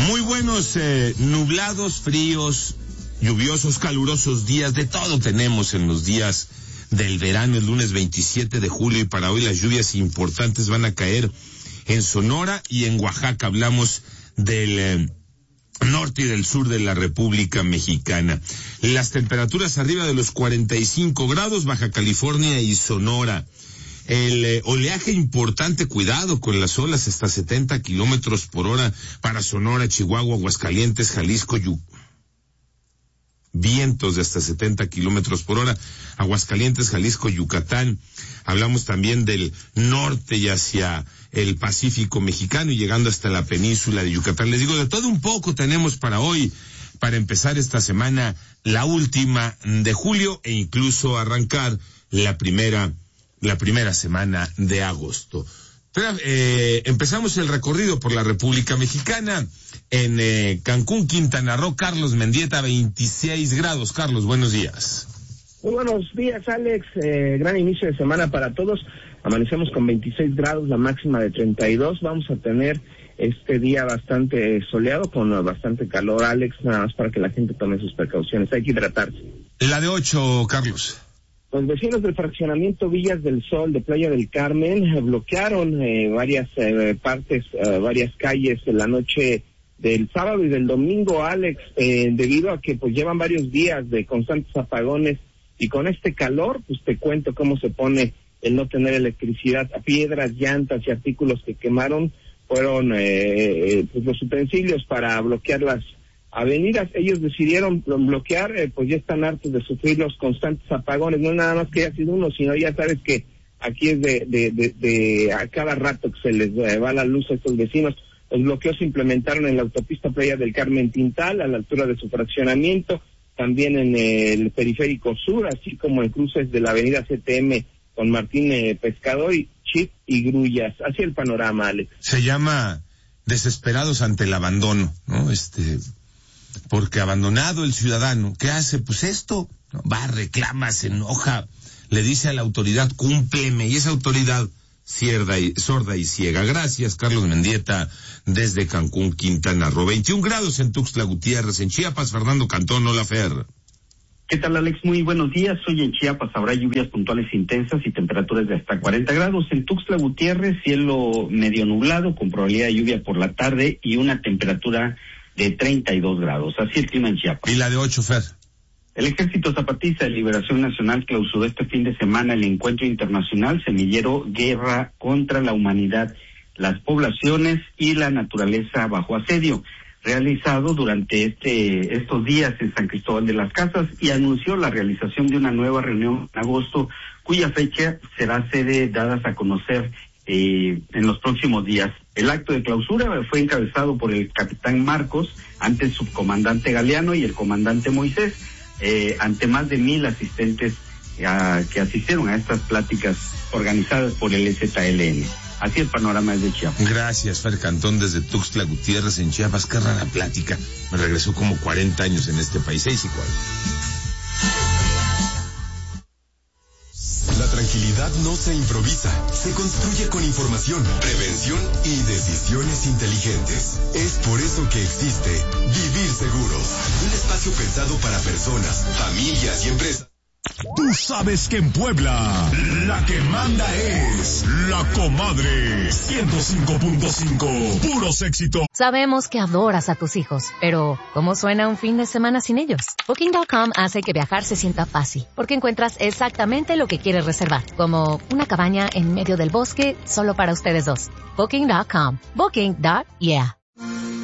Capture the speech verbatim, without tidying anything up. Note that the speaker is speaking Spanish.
Muy buenos, eh, nublados, fríos, lluviosos, calurosos días, de todo tenemos en los días del verano, el lunes veintisiete de julio, y para hoy las lluvias importantes van a caer en Sonora y en Oaxaca. Hablamos del eh, norte y del sur de la República Mexicana. Las temperaturas arriba de los cuarenta y cinco grados, Baja California y Sonora. El eh, oleaje importante, cuidado con las olas, hasta setenta kilómetros por hora para Sonora, Chihuahua, Aguascalientes, Jalisco, Yu... vientos de hasta setenta kilómetros por hora, Aguascalientes, Jalisco, Yucatán. Hablamos también del norte y hacia el Pacífico mexicano y llegando hasta la península de Yucatán. Les digo, de todo un poco tenemos para hoy, para empezar esta semana, la última de julio e incluso arrancar la primera la primera semana de agosto. Pero, eh, empezamos el recorrido por la República Mexicana. En eh, Cancún, Quintana Roo, Carlos Mendieta, veintiséis grados. Carlos, buenos días. Muy buenos días, Alex. Eh, gran inicio de semana para todos. Amanecemos con veintiséis grados, la máxima de treinta y dos. Vamos a tener este día bastante soleado, con bastante calor, Alex. Nada más para que la gente tome sus precauciones. Hay que hidratarse. La de ocho, Carlos. Los vecinos del fraccionamiento Villas del Sol de Playa del Carmen eh, bloquearon eh, varias eh, partes, eh, varias calles en la noche del sábado y del domingo, Alex, eh, debido a que pues llevan varios días de constantes apagones, y con este calor, pues te cuento cómo se pone el no tener electricidad. Piedras, llantas y artículos que quemaron fueron eh, pues los utensilios para bloquear las avenidas. Ellos decidieron bloquear, eh, pues ya están hartos de sufrir los constantes apagones. No nada más que haya sido uno, sino ya sabes que aquí es de, de, de, de a cada rato que se les va la luz a estos vecinos. Los bloqueos se implementaron en la autopista Playa del Carmen Tintal, a la altura de su fraccionamiento, también en el periférico sur, así como en cruces de la avenida C T M con Martín eh, Pescador y Chip y Grullas. Así el panorama, Alex. Se llama desesperados ante el abandono, ¿no? Este, porque abandonado el ciudadano, ¿qué hace? Pues esto, ¿no? Va, reclama, se enoja, le dice a la autoridad, cúmpleme, y esa autoridad Cierda y, sorda y ciega. Gracias, Carlos Mendieta, desde Cancún, Quintana Roo. veintiún grados en Tuxtla Gutiérrez. En Chiapas, Fernando Cantón, hola, Fer. ¿Qué tal, Alex? Muy buenos días. Hoy en Chiapas habrá lluvias puntuales intensas y temperaturas de hasta cuarenta grados. En Tuxtla Gutiérrez, cielo medio nublado, con probabilidad de lluvia por la tarde y una temperatura de treinta y dos grados. Así el clima en Chiapas. ¿Y la de ocho, Fer? El Ejército Zapatista de Liberación Nacional clausuró este fin de semana el encuentro internacional semillero Guerra contra la Humanidad, las poblaciones y la naturaleza bajo asedio, realizado durante este estos días en San Cristóbal de las Casas, y anunció la realización de una nueva reunión en agosto, cuya fecha será sede dadas a conocer eh, en los próximos días. El acto de clausura fue encabezado por el capitán Marcos, ante el subcomandante Galeano y el comandante Moisés, Eh, ante más de mil asistentes uh, que asistieron a estas pláticas organizadas por el E Z L N. Así el panorama de Chiapas. Gracias, Fer Cantón, desde Tuxtla Gutiérrez en Chiapas. Qué rara plática. Me regresó como cuarenta años en este país. Seis y cuál. La tranquilidad no se improvisa, se construye con información, prevención y decisiones inteligentes. Es por eso que existe Vivir Seguro, un espacio pensado para personas, familias y empresas. Tú sabes que en Puebla, la que manda es La Comadre. ciento cinco punto cinco, puros éxitos. Sabemos que adoras a tus hijos, pero ¿cómo suena un fin de semana sin ellos? Booking punto com hace que viajar se sienta fácil, porque encuentras exactamente lo que quieres reservar, como una cabaña en medio del bosque solo para ustedes dos. Booking punto com. Booking. Yeah.